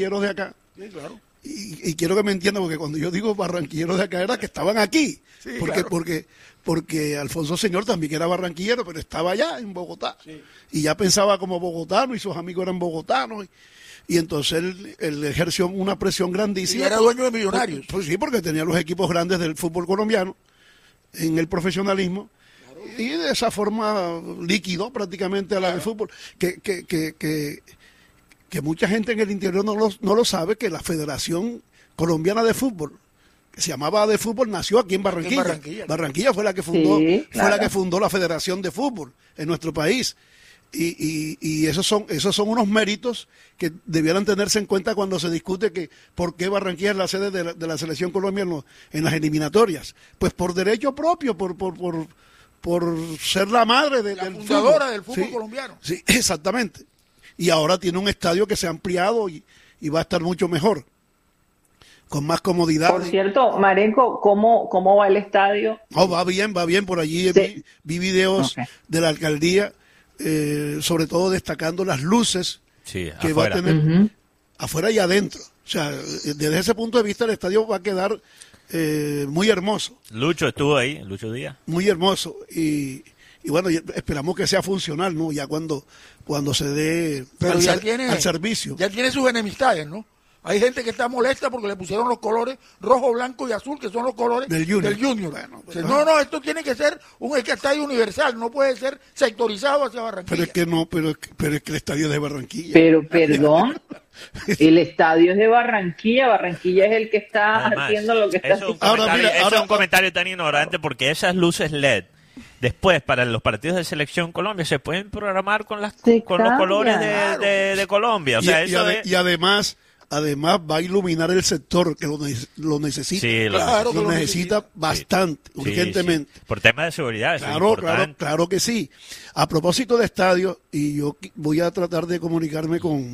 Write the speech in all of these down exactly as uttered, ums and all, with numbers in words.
de acá. Sí, claro. Y, y quiero que me entiendan, porque cuando yo digo barranquilleros de acá era que estaban aquí. Sí, porque, claro. porque, porque Alfonso Señor también era barranquillero, pero estaba allá en Bogotá. Sí. Y ya pensaba como bogotano y sus amigos eran bogotanos. Y, y entonces él, él ejerció una presión grandísima. Y era dueño de Millonarios. Pues, pues sí, porque tenía los equipos grandes del fútbol colombiano en el profesionalismo. Claro. Y de esa forma liquidó prácticamente a la claro. del fútbol. Que, que, que, que, que mucha gente en el interior no lo, no lo sabe, que la Federación Colombiana de Fútbol, que se llamaba de fútbol, nació aquí en Barranquilla. En Barranquilla. Barranquilla fue la que fundó, sí, claro. fue la que fundó la Federación de Fútbol en nuestro país. Y, y, y esos son esos son unos méritos que debieran tenerse en cuenta cuando se discute que por qué Barranquilla es la sede de la, de la selección colombiana en, en las eliminatorias. Pues por derecho propio, por por por, por ser la madre de, la del fundadora fútbol. del fútbol sí, colombiano. Sí, exactamente. Y ahora tiene un estadio que se ha ampliado y, y va a estar mucho mejor, con más comodidad. Por cierto, Marenco, ¿cómo, cómo va el estadio? Oh, va bien, va bien. Por allí sí. vi, vi videos okay. de la alcaldía, eh, sobre todo destacando las luces sí, que afuera. va a tener uh-huh. afuera y adentro. O sea, desde ese punto de vista el estadio va a quedar eh, muy hermoso. Lucho estuvo ahí, Lucho Díaz. Muy hermoso. Y, y bueno, esperamos que sea funcional, ¿no? Ya cuando, cuando se dé Pero al, ya ser, tiene, al servicio. Ya tiene sus enemistades, ¿no? Hay gente que está molesta porque le pusieron los colores rojo, blanco y azul, que son los colores del Junior. Del junior. Bueno, pero, no, no, esto tiene que ser un estadio universal, no puede ser sectorizado hacia Barranquilla. Pero es que no, pero, pero es que el estadio es de Barranquilla. Pero, perdón, el estadio es de Barranquilla, Barranquilla es el que está Además, haciendo lo que está haciendo. Ahora, mira, eso ahora, es un comentario tan ignorante porque esas luces L E D después, para los partidos de Selección Colombia, se pueden programar con las Se con cambia. los colores de, de, de Colombia. O sea, y, eso y, ade, es... y además, además va a iluminar el sector que lo, lo necesita. Sí, lo, claro, lo, lo necesita, necesita bastante, sí, urgentemente. Sí, sí. Por temas de seguridad, eso claro, es claro, claro que sí. A propósito de estadios, y yo voy a tratar de comunicarme con,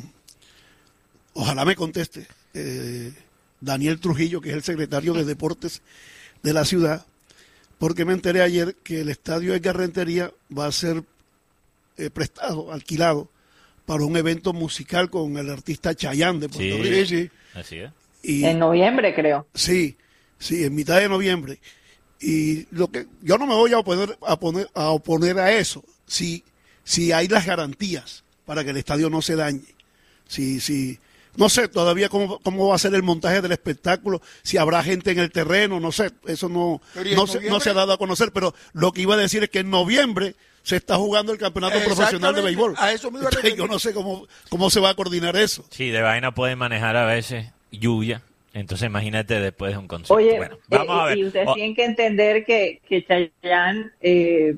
ojalá me conteste, eh, Daniel Trujillo, que es el secretario de Deportes de la ciudad, porque me enteré ayer que el estadio Edgar Rentería va a ser eh, prestado, alquilado, para un evento musical con el artista Chayanne de Puerto sí, Rico. Sí, así es. Y, en noviembre, creo. Sí, sí, en mitad de noviembre. Y lo que yo no me voy a oponer a, poner, a oponer a eso, si, si hay las garantías para que el estadio no se dañe. Si, si, no sé todavía cómo, cómo va a ser el montaje del espectáculo, si habrá gente en el terreno, no sé, eso no, no, se, no se ha dado a conocer, pero lo que iba a decir es que en noviembre se está jugando el campeonato profesional de béisbol. A eso me iba a Entonces, yo no sé cómo, cómo se va a coordinar eso. Sí, de vaina pueden manejar a veces lluvia. Entonces imagínate después de un concierto. Oye, bueno, vamos eh, a ver. Y ustedes oh. tienen que entender que, que Chayanne eh,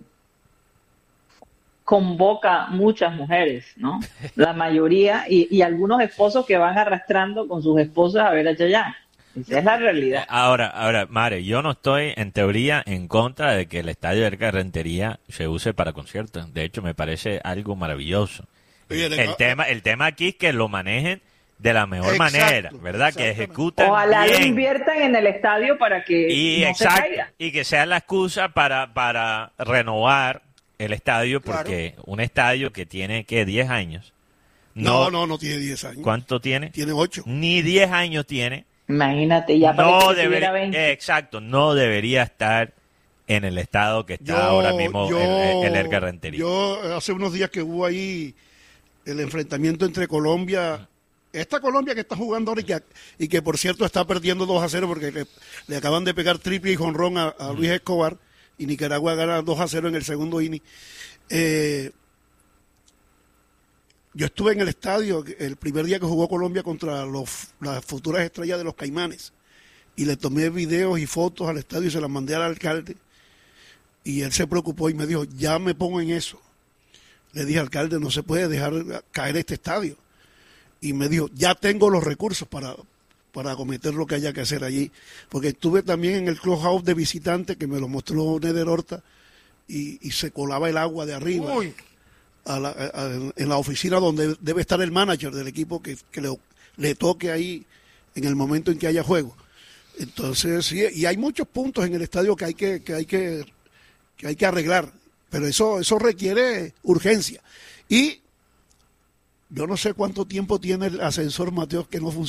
convoca muchas mujeres, ¿no? La mayoría, y, y algunos esposos que van arrastrando con sus esposas a ver a Chayanne. Esa es la realidad. Ahora, ahora, Mare, yo no estoy en teoría en contra de que el estadio de Edgar Rentería se use para conciertos. De hecho, me parece algo maravilloso. Oye, el, el, tema, el tema aquí es que lo manejen de la mejor exacto, manera, ¿verdad? Que ejecuten Ojalá bien. lo inviertan en el estadio para que y, no exacto, se caiga. Y que sea la excusa para, para renovar el estadio, porque claro. un estadio que tiene, ¿qué? diez años. No, no, no, no tiene diez años. ¿Cuánto tiene? Tiene ocho. Ni diez años tiene. Imagínate, ya para no que debería, veinte. Exacto, no debería estar en el estado que está yo, ahora mismo yo, el, el Edgar Rentería. Yo, hace unos días que hubo ahí el enfrentamiento entre Colombia, esta Colombia que está jugando ahora y que, y que por cierto está perdiendo dos a cero porque le, le acaban de pegar triple y jonrón a, a Luis Escobar, y Nicaragua gana dos a cero en el segundo inning. Eh, yo estuve en el estadio el primer día que jugó Colombia contra los, las futuras estrellas de los Caimanes, y le tomé videos y fotos al estadio y se las mandé al alcalde, y él se preocupó y me dijo, ya me pongo en eso. Le dije, alcalde, no se puede dejar caer este estadio. Y me dijo, ya tengo los recursos para, para acometer lo que haya que hacer allí. Porque estuve también en el clubhouse de visitante, que me lo mostró Neder Horta, y, y se colaba el agua de arriba a la, a, en la oficina donde debe estar el manager del equipo que, que le, le toque ahí en el momento en que haya juego. Entonces, sí, y hay muchos puntos en el estadio que hay que, que hay que, que hay que arreglar, pero eso, eso requiere urgencia. Y Yo no sé cuánto tiempo tiene el ascensor Mateos que no funciona.